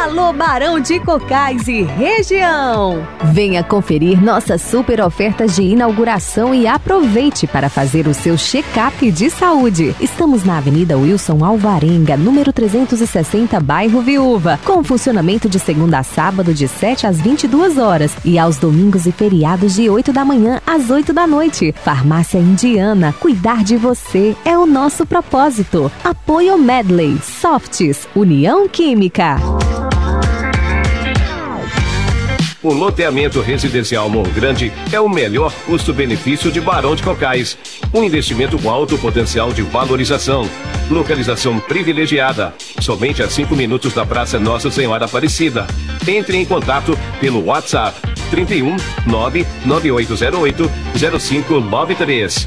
Alô, Barão de Cocais e região! Venha conferir nossas super ofertas de inauguração e aproveite para fazer o seu check-up de saúde. Estamos na Avenida Wilson Alvarenga, número 360, bairro Viúva, com funcionamento de segunda a sábado de 7 às 22 horas e aos domingos e feriados de 8 da manhã às 8 da noite. Farmácia Indiana, cuidar de você é o nosso propósito. Apoio Medley, Softs, União Química. O loteamento residencial Morro Grande é o melhor custo-benefício de Barão de Cocais. Um investimento com alto potencial de valorização. Localização privilegiada. Somente a 5 minutos da Praça Nossa Senhora Aparecida. Entre em contato pelo WhatsApp 31 99808 0593.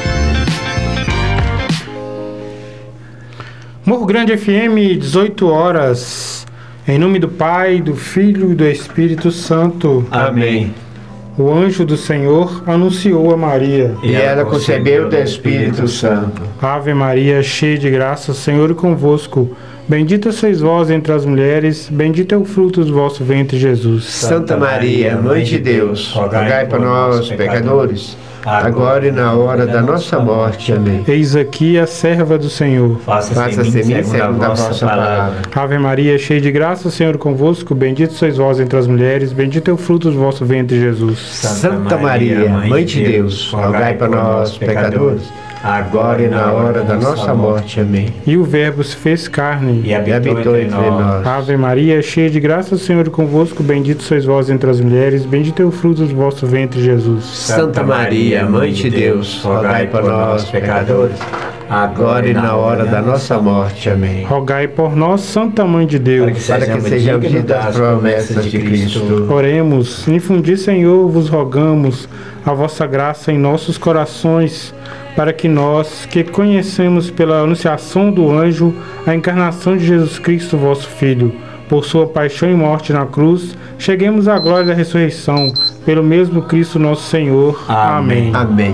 Morro Grande FM, 18 horas. Em nome do Pai, do Filho e do Espírito Santo. Amém. O anjo do Senhor anunciou a Maria. E ela concebeu do Espírito Santo. Ave Maria, cheia de graça, o Senhor é convosco. Bendita sois vós entre as mulheres, bendito é o fruto do vosso ventre, Jesus. Santa Maria, Mãe de Deus, rogai por nós, pecadores, agora e na hora da nossa morte. Amém. Eis aqui a serva do Senhor. Faça-se em mim segundo a vossa palavra. Ave Maria, cheia de graça, o Senhor é convosco. Bendito sois vós entre as mulheres, bendito é o fruto do vosso ventre, Jesus. Santa Maria, Mãe de Deus, rogai por nós, pecadores, agora e na hora da nossa morte. Amém. E o Verbo se fez carne E habitou entre nós. Ave Maria, cheia de graça, o Senhor é convosco. Bendito sois vós entre as mulheres, bendito é o fruto do vosso ventre, Jesus. Santa Maria, Mãe de Deus, rogai por nós, pecadores, agora e na hora da nossa morte. Amém. Rogai por nós, Santa Mãe de Deus, Para que sejamos dignos das promessas de Cristo. oremos. Infundi, Senhor, vos rogamos a vossa graça em nossos corações, para que nós, que conhecemos pela anunciação do anjo a encarnação de Jesus Cristo, vosso Filho, por sua paixão e morte na cruz, cheguemos à glória da ressurreição, pelo mesmo Cristo nosso Senhor. Amém. Amém.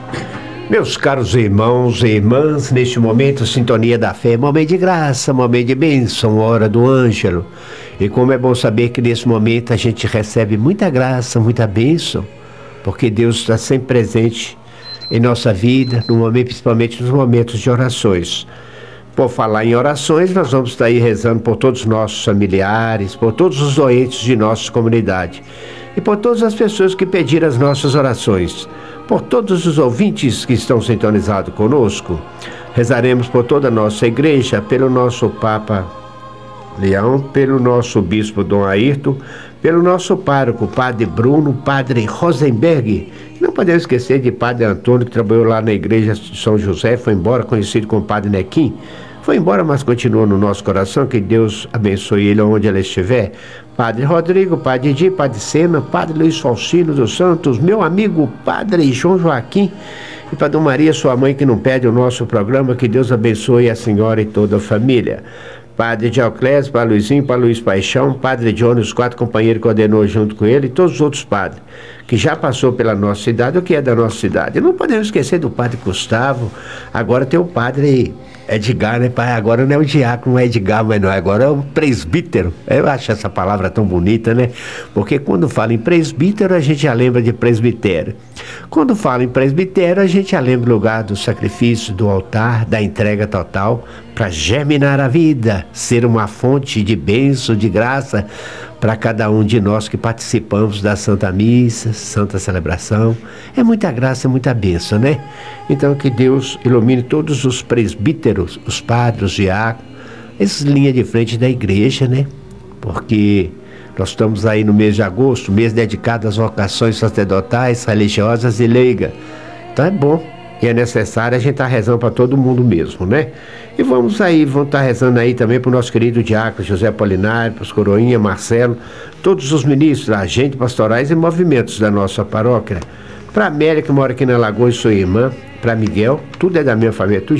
Meus caros irmãos e irmãs, neste momento, Sintonia da Fé, momento de graça, momento de bênção, hora do Ângelo. E como é bom saber que nesse momento a gente recebe muita graça, muita bênção, porque Deus está sempre presente em nossa vida, no momento, principalmente nos momentos de orações. Por falar em orações, nós vamos estar aí rezando por todos os nossos familiares, por todos os doentes de nossa comunidade e por todas as pessoas que pediram as nossas orações, por todos os ouvintes que estão sintonizados conosco. Rezaremos por toda a nossa igreja, pelo nosso Papa Leão, pelo nosso Bispo Dom Ayrton, pelo nosso pároco, Padre Bruno, Padre Rosenberg. Não podemos esquecer de Padre Antônio, que trabalhou lá na igreja de São José, foi embora, conhecido como Padre Nequim. Foi embora, mas continua no nosso coração, que Deus abençoe ele onde ele estiver. Padre Rodrigo, Padre Di, Padre Sena, Padre Luiz Faustino dos Santos, meu amigo Padre João Joaquim, e para Dona Maria, sua mãe, que não perde o nosso programa, que Deus abençoe a senhora e toda a família. Padre Dioclésio, Padre Luizinho, Padre Luiz Paixão, Padre Johnny, os 4 companheiros que ordenou junto com ele, e todos os outros padres que já passou pela nossa cidade, ou que é da nossa cidade. E não podemos esquecer do Padre Gustavo, agora tem o Padre Edgar, né, pai? Agora não é o diácono, não é Edgar, mas não, agora é o presbítero. Eu acho essa palavra tão bonita, né? Porque quando fala em presbítero, a gente já lembra de presbitério. Quando fala em presbitério, a gente já lembra do lugar do sacrifício, do altar, da entrega total, para germinar a vida, ser uma fonte de bênção, de graça, para cada um de nós que participamos da Santa Missa, Santa Celebração. É muita graça, muita bênção, né? Então que Deus ilumine todos os presbíteros, os padres, os diáconos, essas linhas de frente da igreja, né? Porque nós estamos aí no mês de agosto, mês dedicado às vocações sacerdotais, religiosas e leigas. Então é bom e é necessário a gente estar rezando para todo mundo mesmo, né? E vamos estar rezando aí também para o nosso querido diácono José Apolinário, para os Coroinha, Marcelo, todos os ministros, agentes pastorais e movimentos da nossa paróquia. Para a Amélia, que mora aqui na Lagoa, e sua irmã, para Miguel, tudo é da minha família, tudo